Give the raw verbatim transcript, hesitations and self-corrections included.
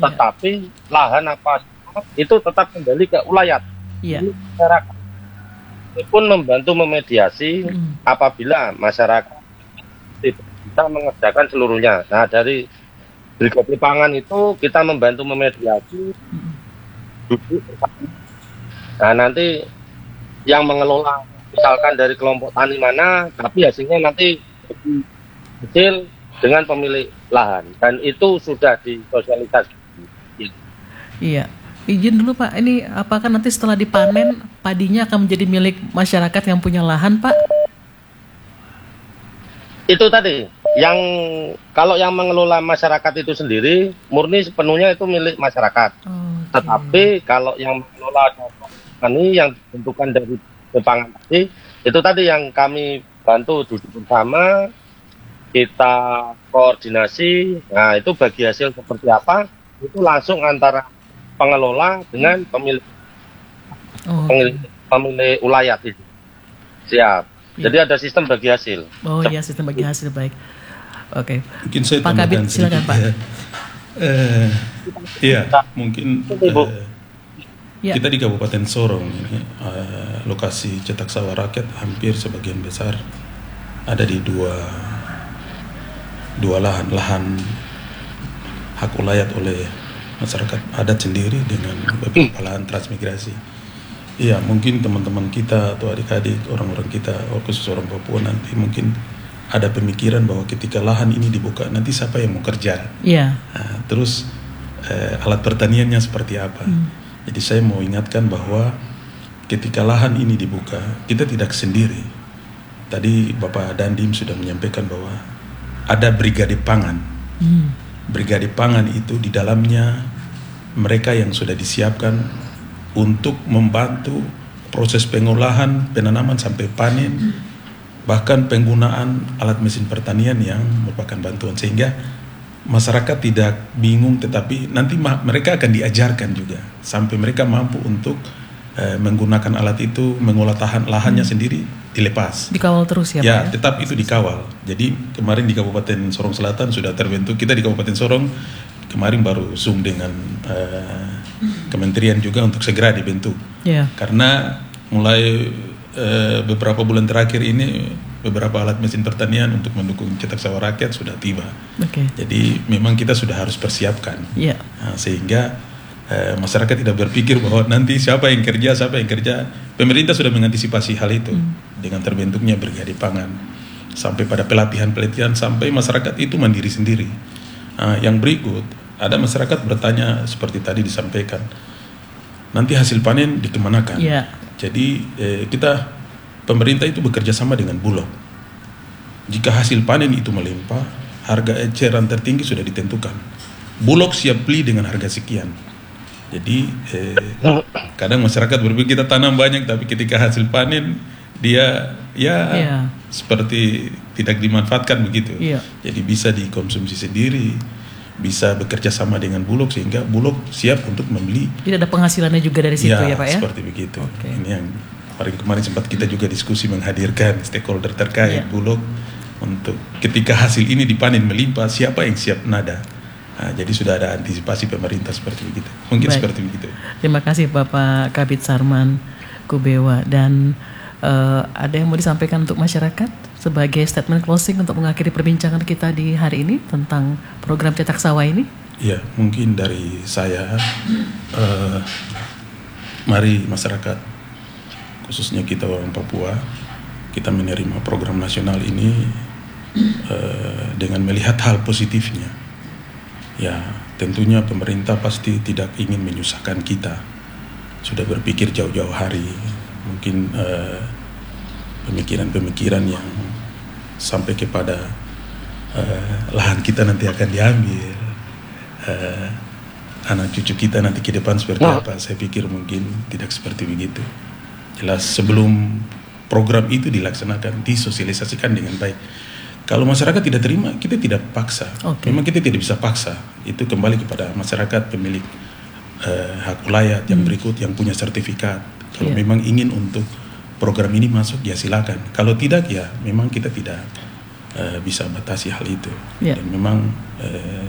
tetapi lahan apa itu tetap kembali ke ulayat. Iya. Ini masyarakat pun membantu memediasi Mm. apabila masyarakat tidak bisa mengerjakan seluruhnya. Nah, dari Brigade Pangan itu kita membantu memediasi, Mm. duduk bersama. Nah, nanti yang mengelola misalkan dari kelompok tani mana, tapi hasilnya nanti kecil dengan pemilik lahan, dan itu sudah disosialisasi. Iya. Izin dulu Pak, ini apakah nanti setelah dipanen padinya akan menjadi milik masyarakat yang punya lahan Pak? Itu tadi, yang kalau yang mengelola masyarakat itu sendiri, murni sepenuhnya itu milik masyarakat. Okay. Tetapi kalau yang mengelola ini yang ditentukan dari Pangan tadi, itu tadi yang kami bantu duduk bersama, kita koordinasi. Nah, itu bagi hasil seperti apa, itu langsung antara pengelola dengan pemilik Oh. pemilik, pemilik ulayat itu. Siap. Ya. Jadi ada sistem bagi hasil. Oh iya, sistem bagi hasil, baik. Oke. Mungkin saya Pak Kabit, tambahkan silakan sedikit Pak. ya. Eh, iya, mungkin Ibu. eh, Ya. kita di Kabupaten Sorong ini eh, lokasi cetak sawah rakyat hampir sebagian besar ada di dua dua lahan lahan hak ulayat oleh masyarakat adat sendiri dengan beberapa lahan transmigrasi. Iya, mungkin teman-teman kita atau adik-adik orang-orang kita, khusus orang Papua nanti mungkin ada pemikiran bahwa ketika lahan ini dibuka nanti siapa yang mau kerja? Iya. Nah, terus eh, alat pertaniannya seperti apa? Hmm. Jadi saya mau ingatkan bahwa ketika lahan ini dibuka kita tidak sendiri. Tadi Bapak Dandim sudah menyampaikan bahwa ada Brigade Pangan. Hmm. Brigade Pangan itu di dalamnya mereka yang sudah disiapkan untuk membantu proses pengolahan, penanaman sampai panen, bahkan penggunaan alat mesin pertanian yang merupakan bantuan, sehingga masyarakat tidak bingung, tetapi nanti ma- mereka akan diajarkan juga sampai mereka mampu untuk eh, menggunakan alat itu, mengolah tahan lahannya sendiri, dilepas. Dikawal terus ya, Ya, Pak ya? tetap itu dikawal. Jadi kemarin di Kabupaten Sorong Selatan sudah terbentuk, kita di Kabupaten Sorong kemarin baru Zoom dengan uh, kementerian juga untuk segera dibentuk. Iya. Karena mulai uh, beberapa bulan terakhir ini beberapa alat mesin pertanian untuk mendukung cetak sawah rakyat sudah tiba. Oke. Jadi memang kita sudah harus persiapkan. Iya. Nah, sehingga uh, masyarakat tidak berpikir bahwa nanti siapa yang kerja, siapa yang kerja. Pemerintah sudah mengantisipasi hal itu hmm. dengan terbentuknya Brigade Pangan, sampai pada pelatihan-pelatihan sampai masyarakat itu mandiri sendiri. Nah, yang berikut, ada masyarakat bertanya seperti tadi disampaikan, nanti hasil panen dikemanakan? Yeah. Jadi eh, kita pemerintah itu bekerja sama dengan Bulog. Jika hasil panen itu melimpah, harga eceran tertinggi sudah ditentukan. Bulog siap beli dengan harga sekian. Jadi eh, kadang masyarakat berpikir kita tanam banyak, tapi ketika hasil panen dia ya Yeah. seperti tidak dimanfaatkan begitu. Yeah. Jadi bisa dikonsumsi sendiri, bisa bekerja sama dengan Bulog sehingga Bulog siap untuk membeli. Jadi ada penghasilannya juga dari situ ya, ya Pak ya? Seperti begitu. Okay. Ini yang kemarin-kemarin sempat kita juga diskusi menghadirkan stakeholder terkait, yeah. Bulog, untuk ketika hasil ini dipanen melimpah, siapa yang siap nada. Nah, jadi sudah ada antisipasi pemerintah seperti begitu. Mungkin Baik. seperti begitu. Terima kasih Bapak Kabit Sarman Kubewa. Dan uh, ada yang mau disampaikan untuk masyarakat sebagai statement closing untuk mengakhiri perbincangan kita di hari ini tentang program cetak sawah ini? Ya, mungkin dari saya, uh, mari masyarakat, khususnya kita orang Papua, kita menerima program nasional ini uh, dengan melihat hal positifnya. Ya, tentunya pemerintah pasti tidak ingin menyusahkan kita. Sudah berpikir jauh-jauh hari, mungkin uh, pemikiran-pemikiran yang sampai kepada uh, lahan kita nanti akan diambil, uh, anak cucu kita nanti ke depan seperti nah. apa. Saya pikir mungkin tidak seperti begitu. Jelas sebelum program itu dilaksanakan, disosialisasikan dengan baik. Kalau masyarakat tidak terima, kita tidak paksa. Okay. Memang kita tidak bisa paksa. Itu kembali kepada masyarakat pemilik uh, hak ulayat yang hmm. berikut, yang punya sertifikat. Kalau yeah. memang ingin untuk program ini masuk, ya silakan. Kalau tidak, ya memang kita tidak uh, bisa batasi hal itu. Yeah. Dan memang uh,